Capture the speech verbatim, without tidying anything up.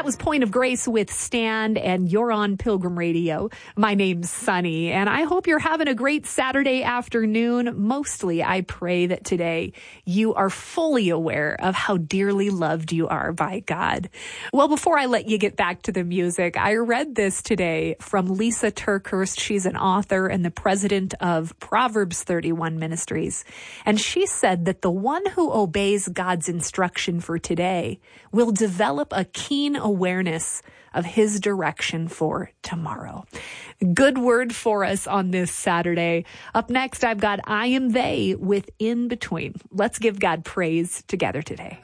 was Point of Grace with Stand, and you're on Pilgrim Radio. My name's Sunny, and I hope you're having a great Saturday afternoon. Mostly, I pray that today you are fully aware of how dearly loved you are by God. Well, before I let you get back to the music, I read this today from Lisa Turkhurst. She's an author and the president of Proverbs thirty-one Ministries. And she said that the one who obeys God's instruction for today will develop a keen awareness of his direction for tomorrow. Good word for us on this Saturday. Up next, I've got I Am They with In Between. Let's give God praise together today.